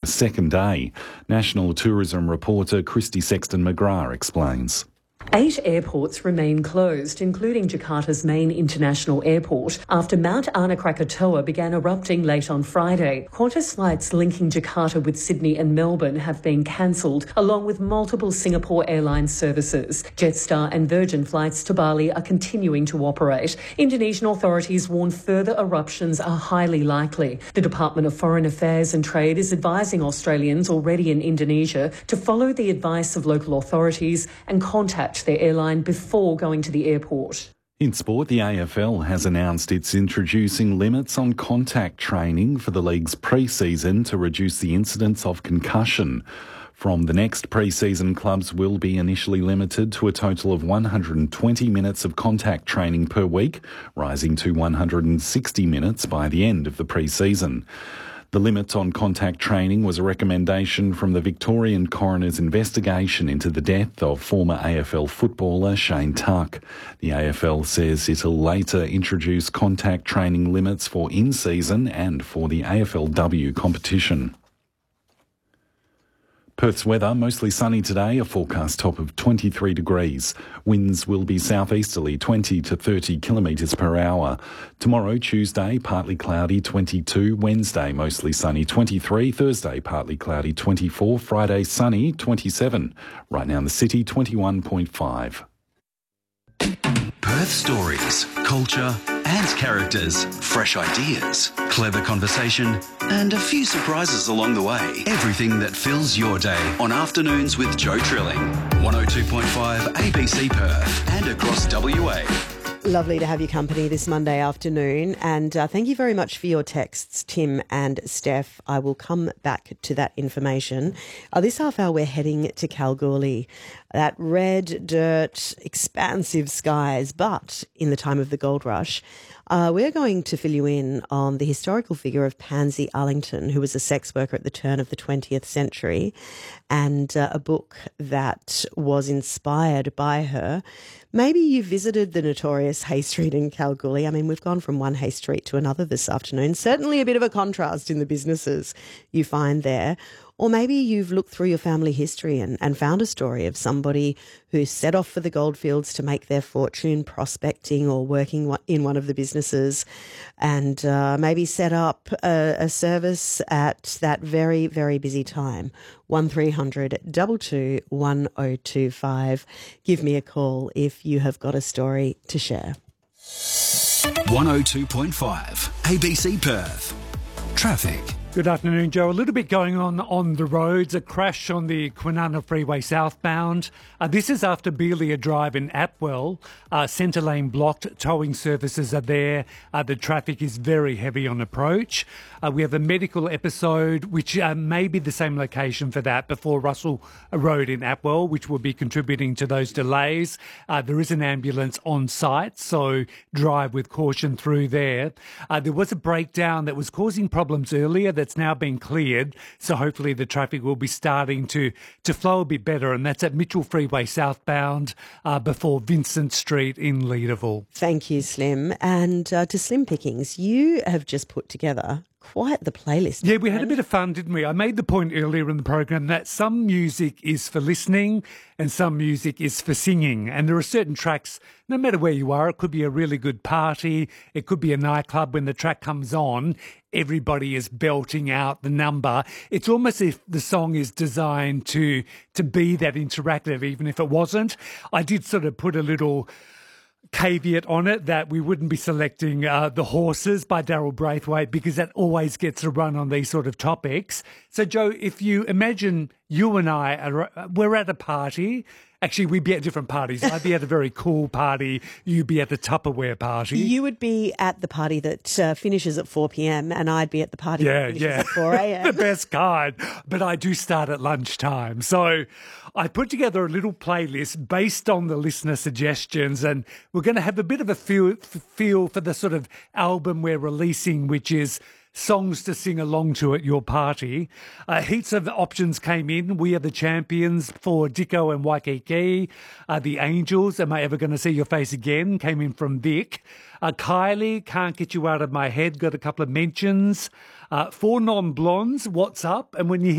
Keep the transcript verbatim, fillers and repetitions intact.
second day. National Tourism reporter Christy Sexton-McGrath explains. Eight airports remain closed, including Jakarta's main international airport, after Mount Anak Krakatoa began erupting late on Friday. Qantas flights linking Jakarta with Sydney and Melbourne have been cancelled, along with multiple Singapore Airlines services. Jetstar and Virgin flights to Bali are continuing to operate. Indonesian authorities warn further eruptions are highly likely. The Department of Foreign Affairs and Trade is advising Australians already in Indonesia to follow the advice of local authorities and contact their airline before going to the airport. In sport, the A F L has announced it's introducing limits on contact training for the league's pre-season to reduce the incidence of concussion. From the next pre-season, clubs will be initially limited to a total of one hundred twenty minutes of contact training per week, rising to one hundred sixty minutes by the end of the pre-season. The limit on contact training was a recommendation from the Victorian coroner's investigation into the death of former A F L footballer Shane Tuck. The A F L says it'll later introduce contact training limits for in-season and for the A F L W competition. Perth's weather, mostly sunny today, a forecast top of twenty-three degrees. Winds will be southeasterly, twenty to thirty kilometres per hour. Tomorrow, Tuesday, partly cloudy, twenty-two. Wednesday, mostly sunny, twenty-three. Thursday, partly cloudy, twenty-four. Friday, sunny, twenty-seven. Right now in the city, twenty-one point five. Perth stories, culture and characters, fresh ideas, clever conversation and a few surprises along the way. Everything that fills your day on Afternoons with Joe Trilling. one oh two point five A B C Perth and across W A. Lovely to have your company this Monday afternoon, and uh, thank you very much for your texts, Tim and Steph. I will come back to that information. Uh, this half hour we're heading to Kalgoorlie, that red dirt, expansive skies, but in the time of the gold rush. Uh, we're going to fill you in on the historical figure of Pansy Allington, who was a sex worker at the turn of the twentieth century, and uh, a book that was inspired by her. Maybe you visited the notorious Hay Street in Kalgoorlie. I mean, we've gone from one Hay Street to another this afternoon. Certainly a bit of a contrast in the businesses you find there. Or maybe you've looked through your family history and, and found a story of somebody who set off for the goldfields to make their fortune prospecting or working in one of the businesses, and uh, maybe set up a, a service at that very, very busy time. one three hundred two two one oh two five. Give me a call if you have got a story to share. one oh two point five A B C Perth. Traffic. Good afternoon, Joe. A little bit going on on the roads. A crash on the Kwinana Freeway southbound. Uh, this is after Beelia Drive in Apwell. Uh, centre lane blocked. Towing services are there. Uh, the traffic is very heavy on approach. Uh, we have a medical episode, which uh, may be the same location for that, before Russell Road in Apwell, which will be contributing to those delays. Uh, there is an ambulance on site, so drive with caution through there. Uh, there was a breakdown that was causing problems earlier that's now been cleared, so hopefully the traffic will be starting to, to flow a bit better, and that's at Mitchell Freeway southbound uh, before Vincent Street in Leederville. Thank you, Slim. And uh, to Slim Pickings, you have just put together quite the playlist. Yeah, we had a bit of fun, didn't we? I made the point earlier in the program that some music is for listening and some music is for singing. And there are certain tracks, no matter where you are, it could be a really good party, it could be a nightclub. When the track comes on, everybody is belting out the number. It's almost as if the song is designed to, to be that interactive, even if it wasn't. I did sort of put a little caveat on it that we wouldn't be selecting uh, The Horses by Daryl Braithwaite, because that always gets a run on these sort of topics. So, Joe, if you imagine you and I, are, we're at a party. Actually, we'd be at different parties. I'd be at a very cool party. You'd be at the Tupperware party. You would be at the party that uh, finishes at four p.m. and I'd be at the party yeah, that finishes yeah. at four a.m. The best kind. But I do start at lunchtime. So I put together a little playlist based on the listener suggestions, and we're going to have a bit of a feel, feel for the sort of album we're releasing, which is songs to sing along to at your party. Uh, heaps of options came in. We Are the Champions for Dicko and Waikiki. Uh, the Angels, Am I Ever Going to See Your Face Again, came in from Vic. Uh, Kylie, Can't Get You Out of My Head, got a couple of mentions. Uh, Four Non-Blondes, What's Up? And when you hear